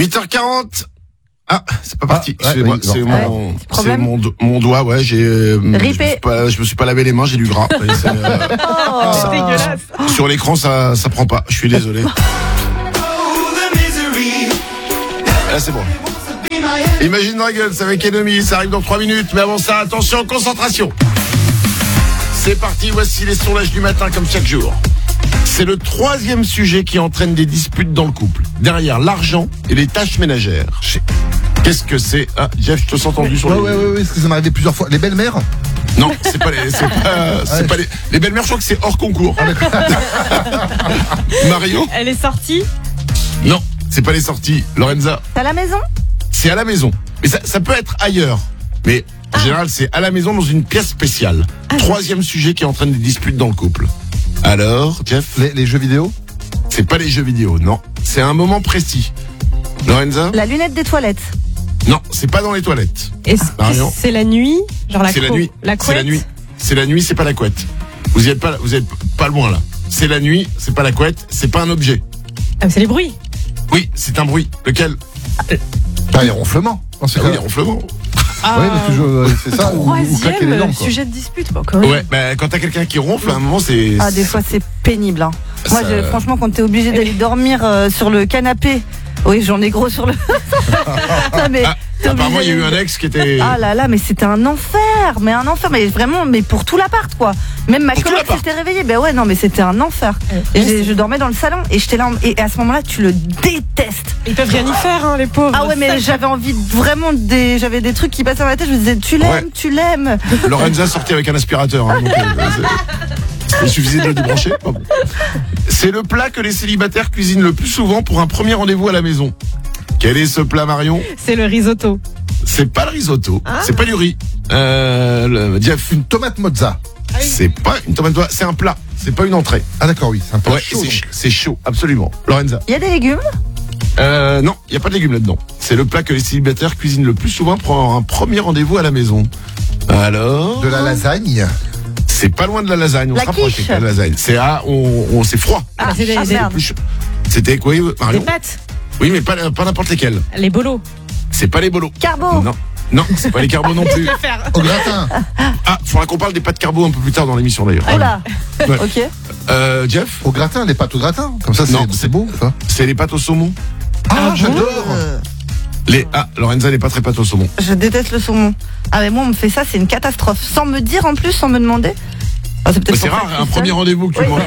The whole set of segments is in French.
8h40. Ah, c'est pas parti. Ah, Excusez-moi, oui, c'est mon doigt, ouais, je me suis pas lavé les mains, j'ai du gras. Et c'est dégueulasse. sur l'écran, ça prend pas. Je suis désolé. Là, c'est bon. Imagine Dragons avec Enemy, ça arrive dans 3 minutes. Mais avant ça, attention, concentration. C'est parti, voici les sondages du matin comme chaque jour. C'est le 3e sujet qui entraîne des disputes dans le couple. Derrière l'argent et les tâches ménagères. Qu'est-ce que c'est? Ah, Jeff, je te sens tendu sur Ouais, parce que ça m'est arrivé plusieurs fois. Les belles-mères? Non, c'est pas les belles-mères, je crois que c'est hors concours. Mario? Elle est sortie. Non, c'est pas les sorties. Lorenza? C'est à la maison? C'est à la maison. Mais ça peut être ailleurs. Mais en général, c'est à la maison dans une pièce spéciale. 3e sujet qui entraîne des disputes dans le couple. Alors, Jeff? Les jeux vidéo? C'est pas les jeux vidéo, non. C'est un moment précis. Lorenza? La lunette des toilettes. Non, c'est pas dans les toilettes. Est-ce Marion? que c'est la nuit? Genre C'est la nuit. La C'est la couette? nuit. C'est la nuit, c'est pas la couette. Vous êtes pas loin là. C'est la nuit, c'est pas la couette, c'est pas un objet. Ah, c'est les bruits. Oui, c'est un bruit. Lequel? Les ronflements. Ah oui, les ronflements. Oui, parce que c'est ça. Ou claquer les dents, Troisième quoi. sujet de dispute. Bon, quand même. Ouais, bah quand t'as quelqu'un qui ronfle, à un moment c'est. Ah, des fois, c'est pénible. Hein. Moi, Ça- franchement, quand t'es obligé d'aller dormir sur le canapé. Oui, j'en ai gros sur le. Non, mais Ah, t'es apparemment, il y a obligé eu un ex qui était. Ah là là, mais c'était un enfer, mais vraiment, mais pour tout l'appart quoi. Même ma Pour tout coloc l'appart. s'était réveillée, ben ouais, non, mais c'était un enfer. Et je dormais dans le salon et j'étais là, et à ce moment-là, tu le détestes. Ils peuvent rien y faire, hein, les pauvres. Ah ouais, mais j'avais envie j'avais des trucs qui passaient dans la tête, je me disais, tu l'aimes. Lorenza sortait avec un aspirateur. Hein, donc, il suffisait de le débrancher. Pas bon. C'est le plat que les célibataires cuisinent le plus souvent pour un premier rendez-vous à la maison. Quel est ce plat, Marion? C'est le risotto. C'est pas le risotto. C'est pas du riz. Jeff. Une tomate mozza. C'est pas une tomate mozza, c'est un plat. C'est pas une entrée. Ah d'accord, oui, c'est un peu Ouais, chaud. donc. c'est chaud, absolument. Lorenza. Il y a des légumes? Non, il y a pas de légumes là-dedans. C'est le plat que les célibataires cuisinent le plus souvent pour un premier rendez-vous à la maison. Alors. De la lasagne. C'est pas loin de la lasagne. On La se rapproche quiche. avec la lasagne. C'est c'est froid. Ah, c'est des merde. Plus chaud. C'était quoi, des Marion? pâtes. Oui, mais pas n'importe lesquels. Les bolos. C'est pas les bolos. Carbo. Non, c'est pas les carbos non plus. Faire. Au gratin. Ah, faudra qu'on parle des pâtes carbo un peu plus tard dans l'émission d'ailleurs. Oh là. Ouais. Ok. Jeff, Au gratin, les pâtes au gratin. Comme ça, Non, c'est beau, ça. c'est les pâtes au saumon. Ah, j'adore. Lorenza n'est pas très pâte au saumon. Je déteste le saumon. Ah mais moi on me fait ça, c'est une catastrophe. Sans me dire en plus, sans me demander. Ah, c'est peut-être C'est pour ça rare, que je un suis premier seule. rendez-vous que tu Oui. demandes.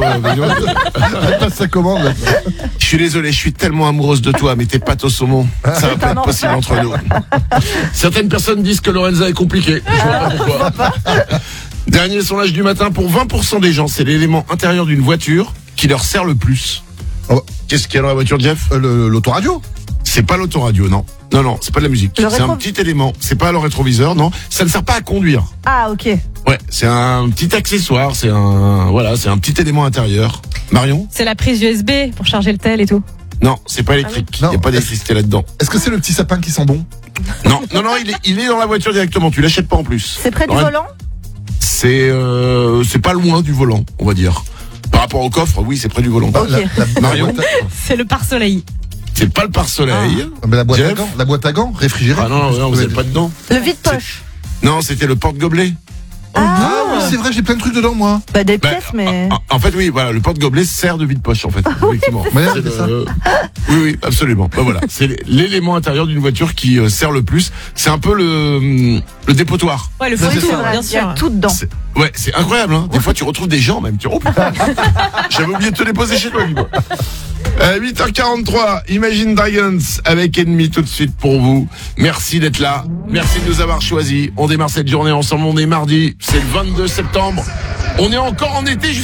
Elle passe sa commande. Je suis désolé, je suis tellement amoureuse de toi, mais tes pâtes au saumon, ça va pas être possible entre nous. Certaines personnes disent que Lorenza est compliquée. Je vois pas pourquoi. Dernier sondage du matin, pour 20% des gens, c'est l'élément intérieur d'une voiture qui leur sert le plus. Oh. Qu'est-ce qu'il y a dans la voiture, Jeff? L'autoradio. C'est pas l'autoradio, non. Non, c'est pas de la musique. Le C'est un petit élément. C'est pas le rétroviseur, non. Ça ne sert pas à conduire. Ah ok. Ouais, c'est un petit accessoire, c'est un petit élément intérieur. Marion? C'est la prise USB pour charger le tel et tout. Non, c'est pas électrique. Il Non. n'y a pas d'électricité là-dedans. Est-ce que c'est le petit sapin qui sent bon? Non, il est dans la voiture directement. Tu l'achètes pas en plus. C'est près du Lorraine, volant? C'est pas loin du volant, on va dire. Par rapport au coffre, oui, c'est près du volant. Oh, Marion? boîte à- C'est le pare-soleil. C'est pas le pare-soleil. Ah, mais la boîte à Jeff? gants. La boîte à gants réfrigérée. Ah non, vous êtes pas dedans. Le vide-poche. Non, c'était le porte-gobelet. Ah oui, c'est vrai, j'ai plein de trucs dedans, moi. Bah des Bah, pièces mais. En fait, oui, voilà, le porte-gobelet sert de vide-poche, en fait. Effectivement. Ouais, C'est c'est ça. Oui, absolument. Bah, voilà, c'est l'élément intérieur d'une voiture qui sert le plus. C'est un peu le dépotoir. Ouais, le Ça, fond c'est tout, ça. bien Il y a sûr. tout dedans. Ouais, c'est incroyable, hein. Des fois, tu retrouves des gens, même. Oh putain, j'avais oublié de te déposer chez toi, dis-moi. 8h43, Imagine Dragons avec Enemy tout de suite pour vous. Merci d'être là. Merci de nous avoir choisis. On démarre cette journée ensemble. On est mardi. C'est le 22 septembre. On est encore en été jusqu'à